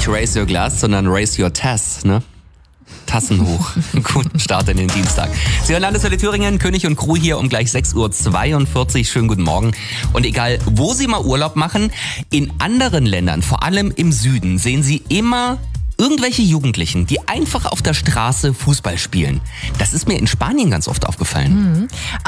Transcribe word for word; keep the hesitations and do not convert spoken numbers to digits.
Nicht Raise Your Glass, sondern Raise Your Tass, ne? Tassen hoch. Guten Start in den Dienstag. Sie hören Landeswelle Thüringen, König und Crew hier um gleich sechs Uhr zweiundvierzig. Schönen guten Morgen. Und egal, wo Sie mal Urlaub machen, in anderen Ländern, vor allem im Süden, sehen Sie immer irgendwelche Jugendlichen, die einfach auf der Straße Fußball spielen. Das ist mir in Spanien ganz oft aufgefallen. Mhm.